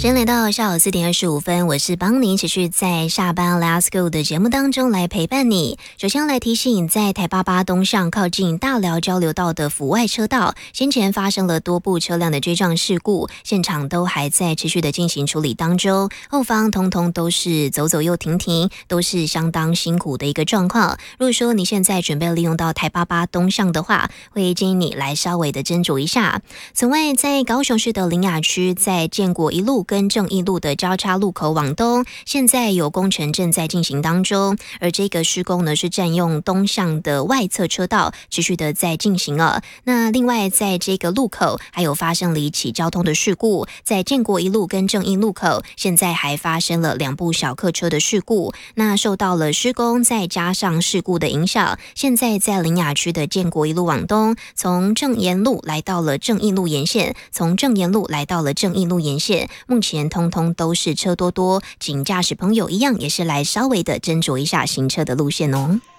时间来到下午4:25，我是邦尼，持续在下班 Let's Go 的节目当中来陪伴你。首先来提醒，在台88东向靠近大寮交流道的府外车道，先前发生了多部车辆的追撞事故，现场都还在持续的进行处理当中，后方通通都是走走又停停，都是相当辛苦的一个状况。如果说你现在准备利用到台88东向的话，会建议你来稍微的斟酌一下。此外，在高雄市的苓雅区，在建国一路跟正义路的交叉路口往东，现在有工程正在进行当中，而这个施工呢是占用东向的外侧车道，持续的在进行了。那另外在这个路口还有发生了一起交通的事故，在建国一路跟正义路口，现在还发生了2部小客车的事故。那受到了施工再加上事故的影响，现在在苓雅区的建国一路往东，从正延路来到了正义路沿线，从正延路来到了正义路沿线，目前通通都是车多多，请驾驶朋友一样也是来稍微的斟酌一下行车的路线哦。